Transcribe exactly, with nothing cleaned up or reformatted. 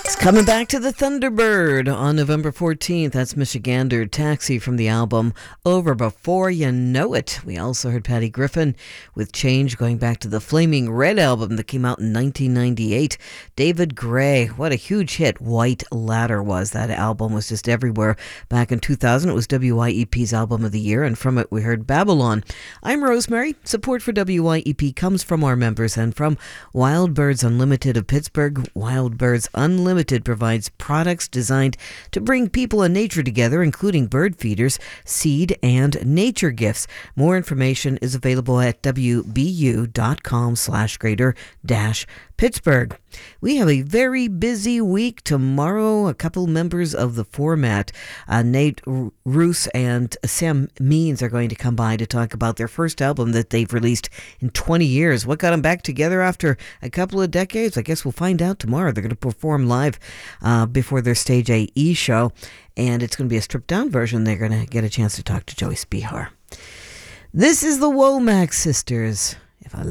Coming back to the Thunderbird on November fourteenth. That's Michigander Taxi from the album Over Before You Know It. We also heard Patty Griffin with Change, going back to the Flaming Red album that came out in nineteen ninety-eight. David Gray, what a huge hit White Ladder was. That album was just everywhere. Back in two thousand, it was W Y E P's Album of the Year, and from it we heard Babylon. I'm Rosemary. Support for W Y E P comes from our members and from Wild Birds Unlimited of Pittsburgh. Wild Birds Unlimited provides products designed to bring people and nature together, including bird feeders, seed, and nature gifts. More information is available at wbu.com slash greater dash Pittsburgh. We have a very busy week tomorrow. A couple members of the format, uh, Nate Roos and Sam Means, are going to come by to talk about their first album that they've released in twenty years. What got them back together after a couple of decades? I guess we'll find out tomorrow. They're going to perform live uh, before their Stage A E show, and it's going to be a stripped-down version. They're going to get a chance to talk to Joey Spihar. This is the Womack Sisters.